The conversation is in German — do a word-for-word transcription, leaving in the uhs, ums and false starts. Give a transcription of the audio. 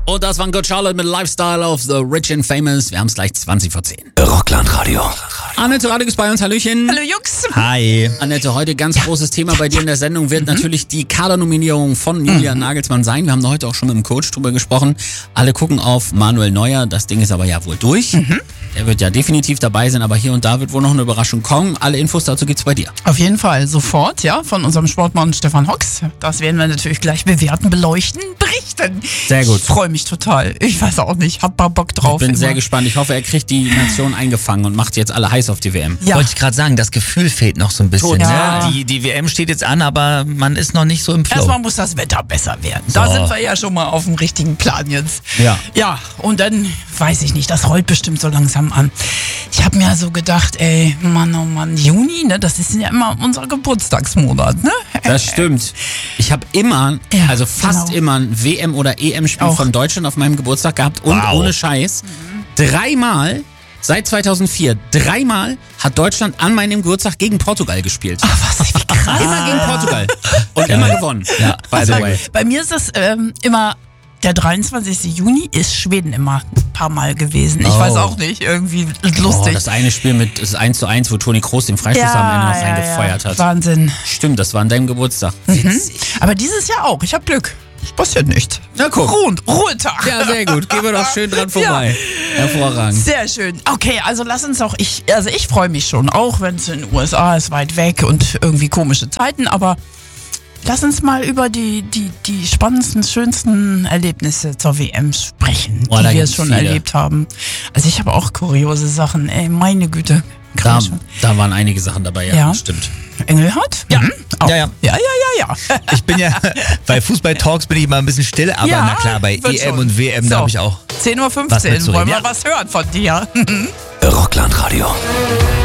Und das war Good Charlotte mit Lifestyle of the Rich and Famous. Wir haben es gleich zwanzig vor zehn. Rockland-Radio. Annette Radig ist bei uns. Hallöchen. Hallo Jux. Hi. Annette, heute ganz großes Thema bei dir in der Sendung wird mhm. natürlich die Kadernominierung von Julian mhm. Nagelsmann sein. Wir haben da heute auch schon mit dem Coach drüber gesprochen. Alle gucken auf Manuel Neuer. Das Ding ist aber ja wohl durch. Mhm. Er wird ja definitiv dabei sein, aber hier und da wird wohl noch eine Überraschung kommen. Alle Infos dazu gibt's bei dir. Auf jeden Fall, sofort, ja, von unserem Sportmann Stefan Hocks. Das werden wir natürlich gleich bewerten, beleuchten, berichten. Sehr gut. Ich freue mich total. Ich weiß auch nicht, hab mal Bock drauf. Ich bin immer. sehr gespannt. Ich hoffe, er kriegt die Nation eingefangen und macht jetzt alle heiß auf die W M. Ja. Wollte ich gerade sagen, das Gefühl fehlt noch so ein bisschen. Ja. Ne? Die, die W M steht jetzt an, aber man ist noch nicht so im Flow. Erstmal muss das Wetter besser werden. So. Da sind wir ja schon mal auf dem richtigen Plan jetzt. Ja. Ja, und dann, weiß ich nicht, das rollt bestimmt so langsam an. Ich habe mir so gedacht, ey, Mann, oh Mann, Juni, ne, das ist ja immer unser Geburtstagsmonat, ne? Das stimmt. Ich habe immer, Ja, also fast genau. immer ein W M- oder E M-Spiel Auch. von Deutschland auf meinem Geburtstag gehabt und Wow. ohne Scheiß. Dreimal, seit zweitausendvier, dreimal hat Deutschland an meinem Geburtstag gegen Portugal gespielt. Ach, was, wie krass. Immer gegen Portugal. Und immer gewonnen. Ja, by the way. Bei mir ist das ähm, immer, der dreiundzwanzigsten Juni ist Schweden immer ein paar Mal gewesen. Ich Oh. weiß auch nicht, irgendwie Oh, lustig. das eine Spiel mit das eins zu eins, wo Toni Kroos den Freistoß am Ende noch reingefeuert hat. Wahnsinn. Stimmt, das war an deinem Geburtstag. Mhm. Aber dieses Jahr auch. Ich habe Glück. Es passiert nichts. Na guck. Ruhe, Ruhetag. Ja, sehr gut. Gehen wir doch schön dran vorbei. Hervorragend. Sehr schön. Okay, also lass uns doch, ich, also ich freue mich schon, auch wenn es in den U S A ist, weit weg und irgendwie komische Zeiten, aber lass uns mal über die, die, die spannendsten, schönsten Erlebnisse zur W M sprechen, Oh, da die wir gibt's schon viele. erlebt haben. Also ich habe auch kuriose Sachen, ey, meine Güte. Da, Schon. da waren einige Sachen dabei, ja, Ja. stimmt. Engelhardt? Ja. Mhm. Auch. Ja, ja. Ja, ja, ja, ja. Ich bin ja, bei Fußball-Talks bin ich mal ein bisschen still, aber Ja, na klar, bei wird E M schon. und W M, da So. habe ich auch zehn Uhr Was fünfzehn, mitzureden, wollen wir ja. was hören von dir? Rockland-Radio.